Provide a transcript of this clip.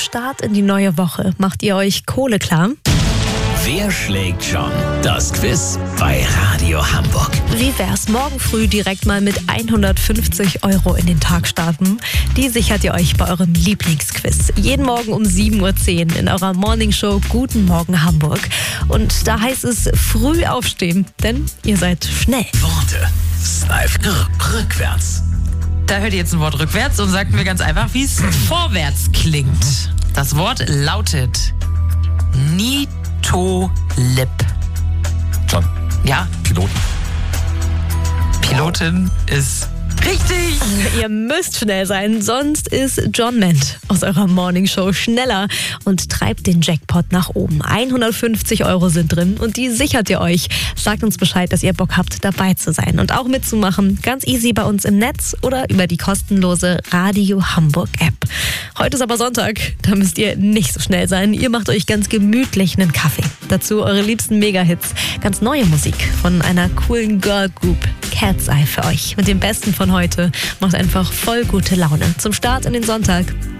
Start in die neue Woche. Macht ihr euch Kohle klar? Wer schlägt John? Das Quiz bei Radio Hamburg. Wie wär's morgen früh direkt mal mit 150 € in den Tag starten? Die sichert ihr euch bei eurem Lieblingsquiz. Jeden Morgen um 7:10 Uhr in eurer Morningshow Guten Morgen Hamburg. Und da heißt es früh aufstehen, denn ihr seid schnell. Worte. Snipe rückwärts. Da hört ihr jetzt ein Wort rückwärts und sagt mir ganz einfach, wie es vorwärts klingt. Das Wort lautet Nitolip. John. Ja, Pilotin ist richtig. Ihr müsst schnell sein, sonst ist John Ment aus eurer Morningshow schneller und treibt den Jackpot nach oben. 150 € sind drin und die sichert ihr euch. Sagt uns Bescheid, dass ihr Bock habt, dabei zu sein und auch mitzumachen. Ganz easy bei uns im Netz oder über die kostenlose Radio Hamburg App. Heute ist aber Sonntag, da müsst ihr nicht so schnell sein. Ihr macht euch ganz gemütlich einen Kaffee. Dazu eure liebsten Mega-Hits. Ganz neue Musik von einer coolen Girl Group. Cat's Eye für euch. Mit dem Besten von heute. Macht einfach voll gute Laune. Zum Start in den Sonntag.